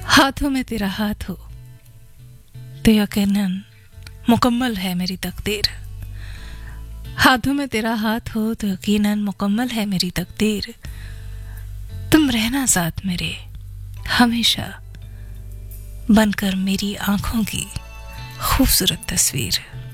हाथों में तेरा हाथ हो तो यकीनन मुकम्मल है मेरी तकदीर। हाथों में तेरा हाथ हो तो यकीनन मुकम्मल है मेरी तकदीर। तुम रहना साथ मेरे हमेशा, बनकर मेरी आंखों की खूबसूरत तस्वीर।